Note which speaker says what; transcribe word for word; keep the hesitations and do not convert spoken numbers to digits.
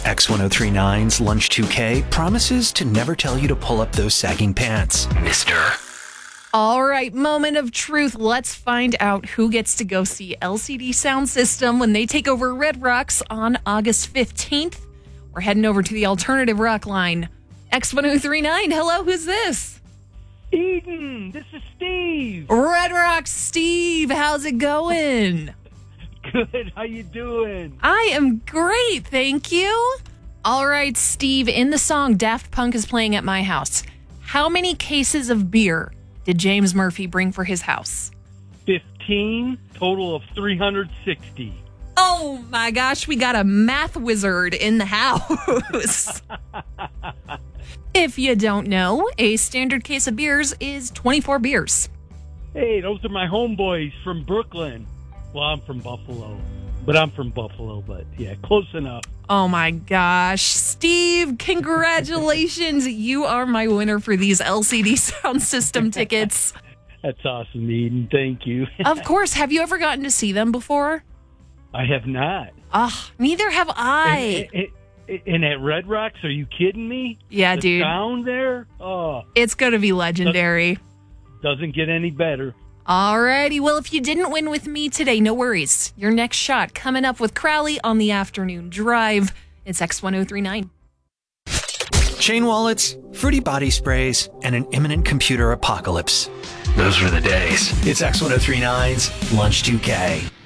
Speaker 1: X ten thirty-nine's Lunch two K promises to never tell you to pull up those sagging pants, mister.
Speaker 2: All right, moment of truth. Let's find out who gets to go see L C D Sound System when they take over Red Rocks on August fifteenth. We're heading over to the alternative rock line. X ten thirty-nine, hello, who's this?
Speaker 3: Eden, this is Steve.
Speaker 2: Red Rocks, Steve, how's it going?
Speaker 3: Good, how you doing?
Speaker 2: I am great, thank you. All right, Steve, in the song Daft Punk is Playing at My House, how many cases of beer did James Murphy bring for his house?
Speaker 3: fifteen, total of three hundred sixty.
Speaker 2: Oh my gosh, we got a math wizard in the house. If you don't know, a standard case of beers is twenty-four beers.
Speaker 3: Hey, those are my homeboys from Brooklyn. Well, I'm from Buffalo, but I'm from Buffalo, but yeah, close enough.
Speaker 2: Oh my gosh. Steve, congratulations. You are my winner for these L C D Sound System tickets.
Speaker 3: That's awesome, Eden. Thank you.
Speaker 2: Of course. Have you ever gotten to see them before?
Speaker 3: I have not.
Speaker 2: Ugh, neither have I.
Speaker 3: And, and, and at Red Rocks, are you kidding me?
Speaker 2: Yeah,
Speaker 3: the
Speaker 2: dude.
Speaker 3: Sound there? Oh,
Speaker 2: it's going to be legendary.
Speaker 3: Doesn't get any better.
Speaker 2: Alrighty, well, if you didn't win with me today, no worries. Your next shot coming up with Crowley on the afternoon drive. It's X ten thirty-nine.
Speaker 1: Chain wallets, fruity body sprays, and an imminent computer apocalypse. Those were the days. It's X ten thirty-nine's Lunch two K.